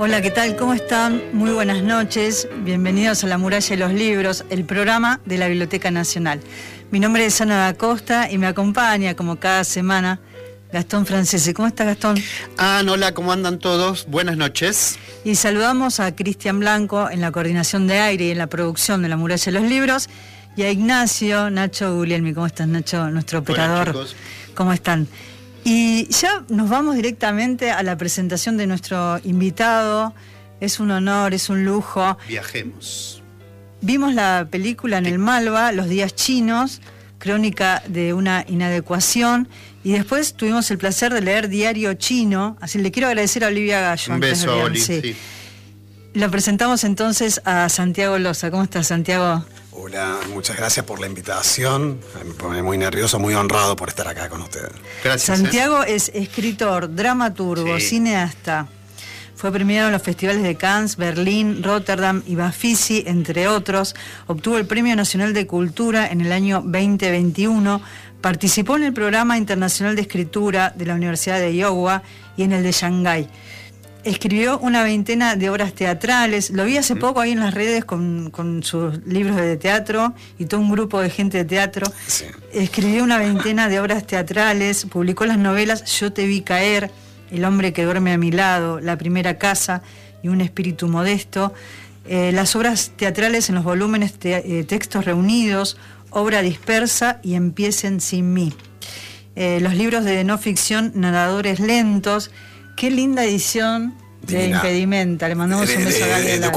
Hola, ¿qué tal? ¿Cómo están? Muy buenas noches. Bienvenidos a La Muralla de los Libros, el programa de la Biblioteca Nacional. Mi nombre es Ana da Costa y me acompaña, como cada semana, Gastón Francese. ¿Cómo está, Gastón? Hola, ¿cómo andan todos? Buenas noches. Y saludamos a Cristian Blanco en la coordinación de aire y en la producción de La Muralla de los Libros, y a Ignacio Nacho Guglielmi. ¿Cómo estás, Nacho? Nuestro operador. Buenas, chicos. ¿Cómo están? Y ya nos vamos directamente a la presentación de nuestro invitado. Es un honor, es un lujo. Viajemos. Vimos la película en el Malva, Los días chinos, crónica de una inadecuación, y después tuvimos el placer de leer Diario Chino. Así le quiero agradecer a Olivia Gallo. Un beso, Oli. Sí. La presentamos entonces a Santiago Loza. ¿Cómo estás, Santiago? Hola, muchas gracias por la invitación. Me pone muy nervioso, muy honrado por estar acá con ustedes. Gracias. Santiago es escritor, dramaturgo, cineasta. Fue premiado en los festivales de Cannes, Berlín, Rotterdam y Bafisi, entre otros. Obtuvo el Premio Nacional de Cultura en el año 2021. Participó en el Programa Internacional de Escritura de la Universidad de Iowa y en el de Shanghái. Escribió una veintena de obras teatrales. Lo vi hace poco ahí en las redes con sus libros de teatro y todo un grupo de gente de teatro. Sí. Escribió una veintena de obras teatrales, publicó las novelas Yo te vi caer, El hombre que duerme a mi lado, La primera casa y Un espíritu modesto. Las obras teatrales en los volúmenes Textos reunidos, Obra dispersa y Empiecen sin mí. Los libros de no ficción Nadadores lentos. Qué linda edición de Impedimenta. Le mandamos un beso a Gabriela. De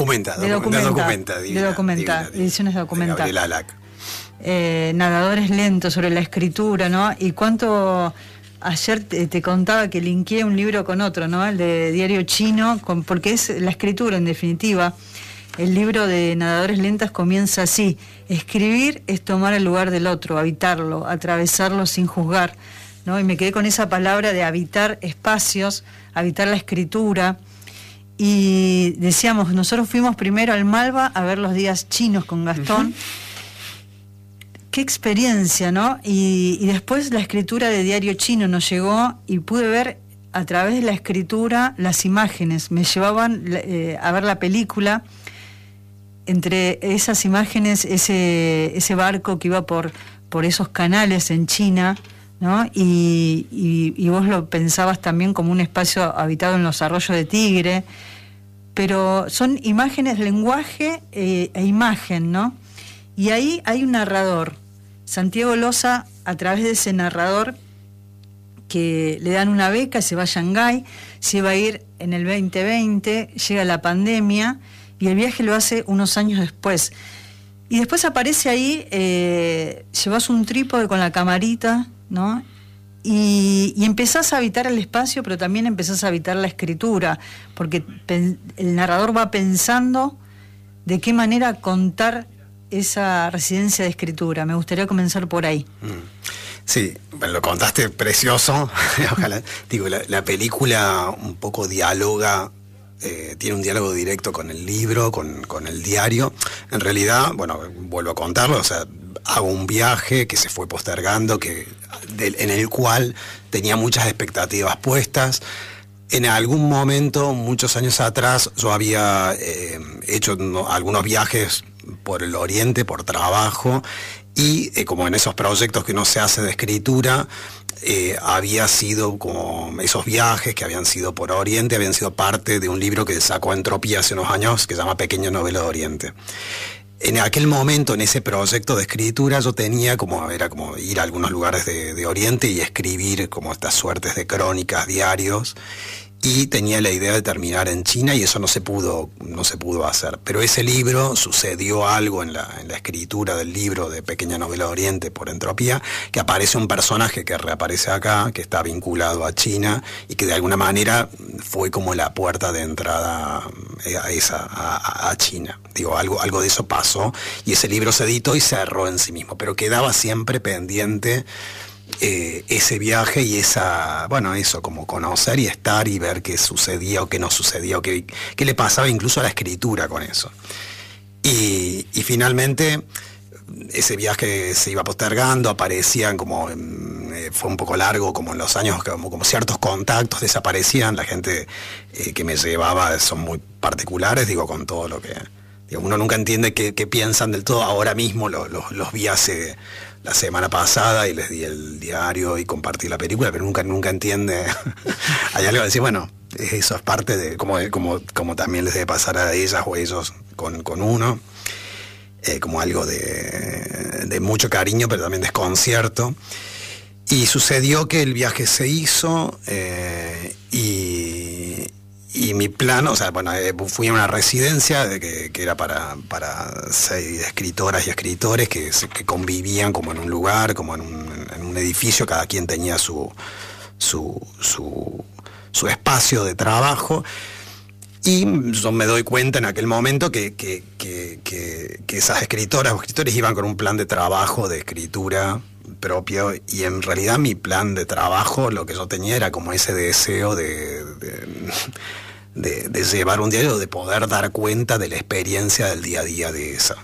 Documenta. Ediciones de Documenta. Gabriela Alac. Nadadores lentos, sobre la escritura, ¿no? Y cuánto... Ayer te contaba que linkeé un libro con otro, ¿no? El de Diario Chino, porque es la escritura, en definitiva. El libro de Nadadores lentos comienza así: escribir es tomar el lugar del otro, habitarlo, atravesarlo sin juzgar, ¿no? Y me quedé con esa palabra de habitar espacios, habitar la escritura. Y decíamos, nosotros fuimos primero al Malva a ver Los días chinos con Gastón. Qué experiencia, ¿no? Y después la escritura de Diario Chino nos llegó y pude ver a través de la escritura las imágenes. Me llevaban a ver la película. Entre esas imágenes, ese barco que iba por esos canales en China, ¿no? Y vos lo pensabas también como un espacio habitado en los arroyos de Tigre, pero son imágenes, lenguaje e imagen, ¿no? Y ahí hay un narrador, Santiago Loza, a través de ese narrador que le dan una beca, se va a Shanghái, se va a ir en el 2020, llega la pandemia y el viaje lo hace unos años después. Y después aparece ahí, llevas un trípode con la camarita, ¿no? Y empezás a habitar el espacio, pero también empezás a habitar la escritura, porque el narrador va pensando de qué manera contar esa residencia de escritura. Me gustaría comenzar por ahí. Sí, bueno, lo contaste precioso. Ojalá. Digo, la película un poco dialoga, tiene un diálogo directo con el libro, con el diario. En realidad, bueno, vuelvo a contarlo, o sea, hago un viaje que se fue postergando, en el cual tenía muchas expectativas puestas. En algún momento, muchos años atrás, yo había hecho algunos viajes por el Oriente, por trabajo, y como en esos proyectos que uno se hace de escritura, había sido como esos viajes que habían sido por Oriente, habían sido parte de un libro que sacó Entropía hace unos años, que se llama Pequeña Novela de Oriente. En aquel momento, en ese proyecto de escritura, yo tenía era como ir a algunos lugares de Oriente y escribir como estas suertes de crónicas, diarios, y tenía la idea de terminar en China, y eso no se pudo hacer. Pero ese libro, sucedió algo en la escritura del libro de Pequeña Novela de Oriente por Entropía, que aparece un personaje que reaparece acá, que está vinculado a China, y que de alguna manera fue como la puerta de entrada a China. Digo, algo de eso pasó, y ese libro se editó y cerró en sí mismo, pero quedaba siempre pendiente ese viaje y eso, como conocer y estar y ver qué sucedía o qué no sucedía, o qué le pasaba incluso a la escritura con eso. Y finalmente ese viaje se iba postergando, aparecían como, fue un poco largo, como en los años, como ciertos contactos desaparecían, la gente que me llevaba son muy particulares, digo, con todo lo que... Digo, uno nunca entiende qué piensan del todo. Ahora mismo los vi hace la semana pasada y les di el diario y compartí la película, pero nunca entiende. Hay algo que decir, bueno, eso es parte de como también les debe pasar a ellas o ellos con uno, como algo de mucho cariño, pero también desconcierto. Y sucedió que el viaje se hizo y mi plan, o sea, bueno, fui a una residencia que era para 6 escritoras y escritores que convivían como en un lugar, como en un edificio, cada quien tenía su espacio de trabajo. Y yo me doy cuenta en aquel momento que esas escritoras o escritores iban con un plan de trabajo, de escritura propio, y en realidad mi plan de trabajo, lo que yo tenía era como ese deseo de llevar un diario, de poder dar cuenta de la experiencia del día a día de esa.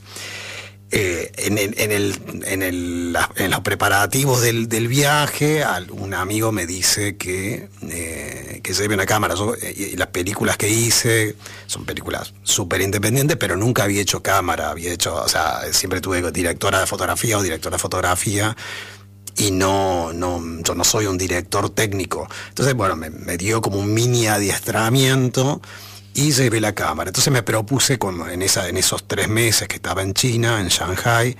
En los preparativos del viaje, un amigo me dice que lleve una cámara. Y las películas que hice son películas súper independientes, pero nunca había hecho cámara, o sea, siempre tuve directora de fotografía o directora de fotografía, y yo no soy un director técnico. Entonces, bueno, me dio como un mini adiestramiento y llevé la cámara. Entonces me propuse en esos 3 meses que estaba en China, en Shanghai,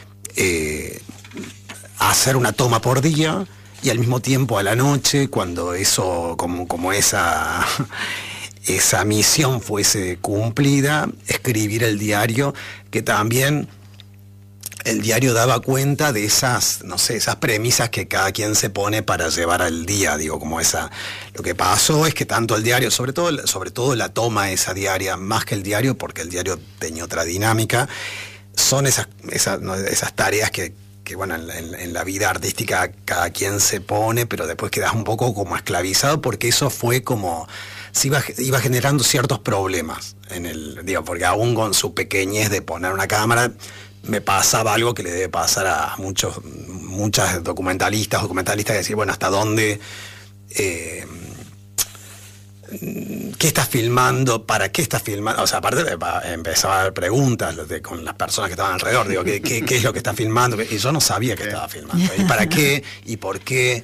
hacer una toma por día, y al mismo tiempo a la noche, cuando eso, como esa misión fuese cumplida, escribir el diario, que también el diario daba cuenta de esas premisas que cada quien se pone para llevar al día, digo, como lo que pasó es que tanto el diario, sobre todo la toma esa diaria, más que el diario, porque el diario tenía otra dinámica, son esas tareas que bueno, en la vida artística cada quien se pone, pero después quedas un poco como esclavizado, porque eso fue como... se iba generando ciertos problemas, porque aún con su pequeñez de poner una cámara, me pasaba algo que le debe pasar a muchas documentalistas que decir, bueno, ¿hasta dónde? ¿Qué estás filmando? ¿Para qué estás filmando? O sea, aparte empezaba a haber preguntas con las personas que estaban alrededor. Digo, ¿qué es lo que estás filmando? Y yo no sabía que estaba filmando. ¿Y para qué? ¿Y por qué?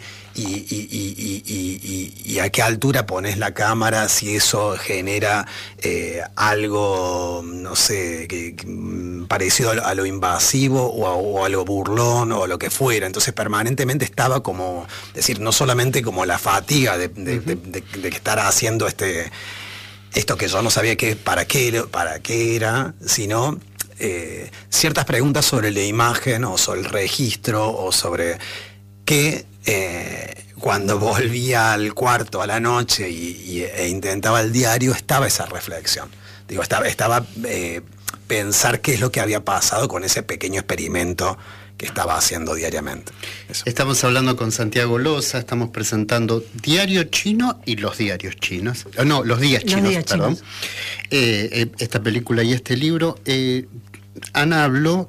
Y a qué altura pones la cámara, si eso genera algo, no sé, parecido a lo invasivo o a lo burlón o lo que fuera. Entonces permanentemente estaba como, decir, no solamente como la fatiga de estar haciendo esto que yo no sabía para qué era, sino ciertas preguntas sobre la imagen o sobre el registro o sobre qué... cuando volvía al cuarto a la noche e intentaba el diario, estaba esa reflexión. Digo, estaba pensar qué es lo que había pasado con ese pequeño experimento que estaba haciendo diariamente. Eso. Estamos hablando con Santiago Loza, estamos presentando Diario Chino y los diarios chinos. No, los días chinos, perdón. Esta película y este libro. Ana habló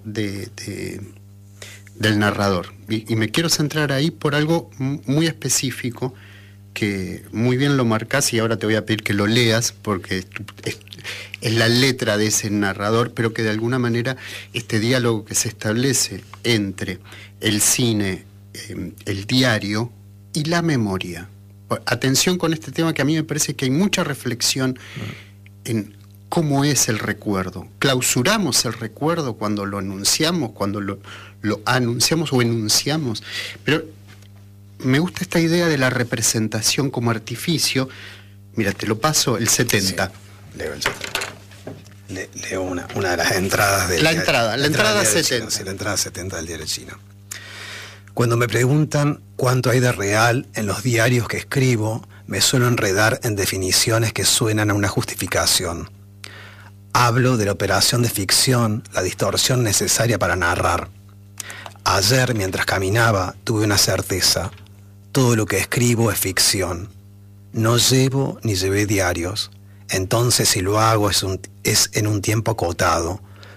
del narrador, y me quiero centrar ahí por algo muy específico que muy bien lo marcás, y ahora te voy a pedir que lo leas porque es la letra de ese narrador, pero que de alguna manera este diálogo que se establece entre el cine, el diario y la memoria. Atención con este tema, que a mí me parece que hay mucha reflexión en cómo es el recuerdo. Clausuramos el recuerdo cuando lo anunciamos, cuando lo anunciamos o enunciamos. Pero me gusta esta idea de la representación como artificio. Mira, te lo paso, el 70. Sí, leo el 70. Leo una de las entradas del La entrada 70. Chino, sí, la entrada 70 del diario chino. Cuando me preguntan cuánto hay de real en los diarios que escribo, me suelo enredar en definiciones que suenan a una justificación. Hablo de la operación de ficción, la distorsión necesaria para narrar. Ayer, mientras caminaba, tuve una certeza. Todo lo que escribo es ficción. No llevo ni llevé diarios. Entonces, si lo hago es en un tiempo acotado,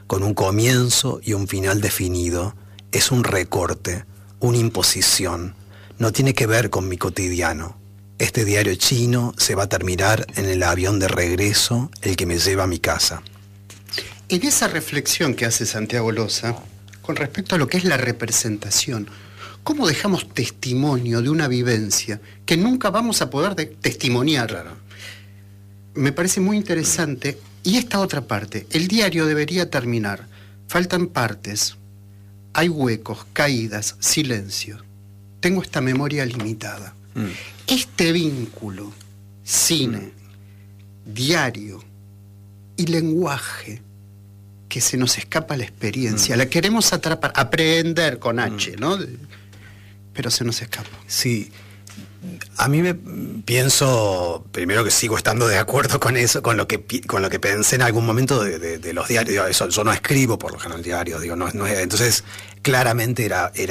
con un comienzo y un final definido. Es un recorte, una imposición. No tiene que ver con mi cotidiano. Este diario chino se va a terminar en el avión de regreso, el que me lleva a mi casa. En esa reflexión que hace Santiago Loza, con respecto a lo que es la representación, ¿cómo dejamos testimonio de una vivencia que nunca vamos a poder testimoniar? Claro. Me parece muy interesante. Y esta otra parte, el diario debería terminar. Faltan partes, hay huecos, caídas, silencio. Tengo esta memoria limitada. Este vínculo, cine, diario y lenguaje, que se nos escapa la experiencia, la queremos atrapar, aprender con H, ¿no? Pero se nos escapa. Sí. A mí me pienso, primero que sigo estando de acuerdo con eso, con lo que pensé en algún momento de los diarios. Digo, eso, yo no escribo por lo general diarios, digo, no, entonces claramente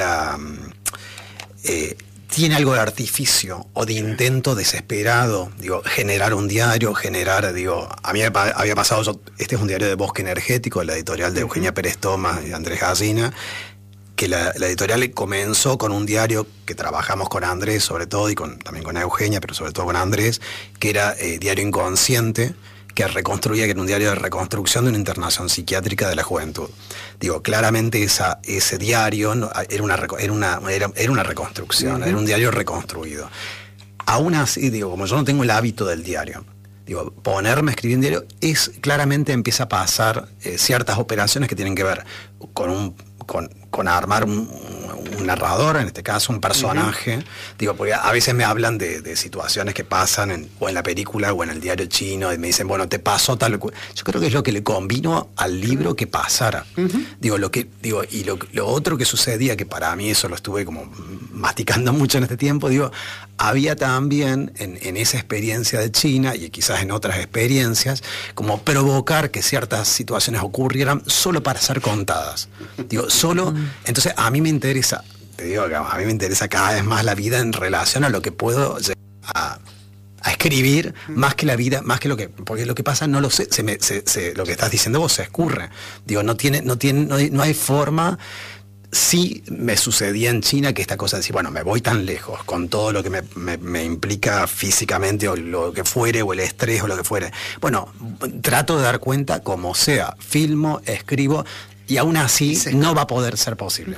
tiene algo de artificio o de intento desesperado, digo, generar un diario, a mí había pasado, este es un diario de Bosque Energético, de la editorial de Eugenia Pérez Thomas y Andrés Gallina, que la editorial comenzó con un diario que trabajamos con Andrés sobre todo, y también con Eugenia, pero sobre todo con Andrés, que era Diario Inconsciente, que era un diario de reconstrucción de una internación psiquiátrica de la juventud. Digo, claramente ese diario era una reconstrucción, era un diario reconstruido. Aún así, digo, como yo no tengo el hábito del diario, digo, ponerme a escribir un diario claramente empieza a pasar ciertas operaciones que tienen que ver con armar un narrador, en este caso un personaje. Digo, porque a veces me hablan de situaciones que pasan o en la película o en el diario chino, y me dicen, bueno, te pasó tal. Yo creo que es lo que le convino al libro que pasara. Digo, lo otro que sucedía, que para mí eso lo estuve como masticando mucho en este tiempo, digo, había también en esa experiencia de China, y quizás en otras experiencias, como provocar que ciertas situaciones ocurrieran solo para ser contadas. Digo, solo. Entonces a mí me interesa, te digo que a mí me interesa cada vez más la vida en relación a lo que puedo llegar a escribir, más que la vida, más que porque lo que pasa no lo sé, lo que estás diciendo vos se escurre. Digo, no hay forma. Sí me sucedía en China que esta cosa de decir, bueno, me voy tan lejos con todo lo que me implica físicamente, o lo que fuere, o el estrés, o lo que fuere. Bueno, trato de dar cuenta como sea, filmo, escribo, y aún así no va a poder ser posible.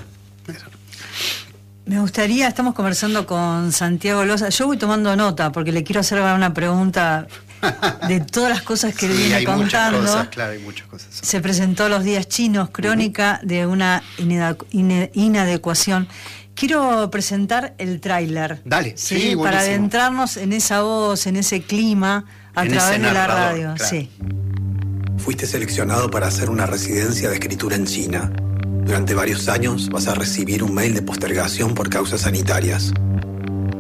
Me gustaría, estamos conversando con Santiago Loza, yo voy tomando nota porque le quiero hacer una pregunta de todas las cosas que él viene contando. Hay muchas cosas. Se presentó Los Días Chinos, crónica de una inadecuación. Quiero presentar el tráiler. Dale, sí, para adentrarnos en esa voz, en ese clima, a través de la radio. Claro. Sí. Fuiste seleccionado para hacer una residencia de escritura en China. Durante varios años vas a recibir un mail de postergación por causas sanitarias.